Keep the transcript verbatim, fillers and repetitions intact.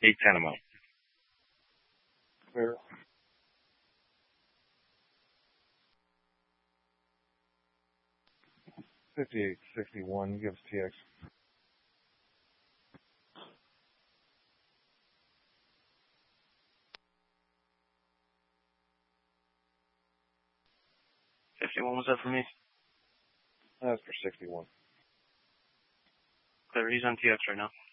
eight ten a month. Clear. fifty-eight sixty-one gives T X. fifty-one was that for me? That's for sixty-one. Clear, he's on T X right now.